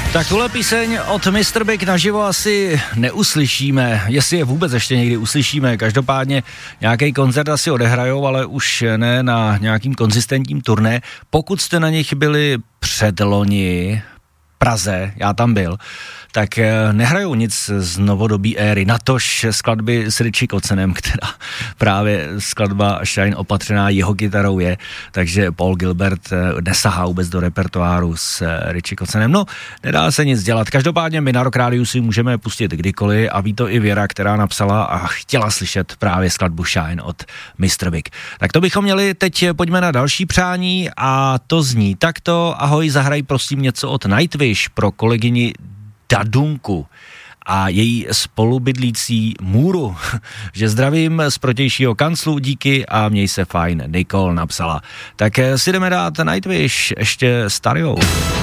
Tak tuhle píseň od Mr. Big naživo asi neuslyšíme, jestli je vůbec ještě někdy uslyšíme, každopádně nějaký koncert asi odehrajou, ale už ne na nějakým konzistentním turné. Pokud jste na nich byli předloni Praze, já tam byl, tak nehrajou nic z novodobí éry, natož skladby s Richie Kocenem, která právě skladba Shine opatřená jeho kytarou je, takže Paul Gilbert nesahá vůbec do repertoáru s Richie Kocenem. No, nedá se nic dělat. Každopádně my na Rock Rádiu si můžeme pustit kdykoliv a ví to i Věra, která napsala a chtěla slyšet právě skladbu Shine od Mr. Big. Tak to bychom měli, teď pojďme na další přání a to zní takto. Ahoj, zahraj prosím něco od Nightwish pro kolegyni Dadunku a její spolubydlící Můru, že zdravím z protějšího kanclu, díky a měj se fajn, Nicole napsala. Tak si jdeme dát Nightwish ještě starou.